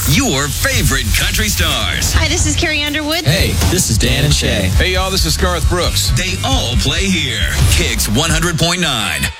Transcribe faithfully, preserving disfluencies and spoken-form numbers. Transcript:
your favorite country stars. Hi, this is Carrie Underwood. Hey, this is Dan and Shay. Hey, y'all, this is Garth Brooks. They all play here. Kicks one hundred point nine.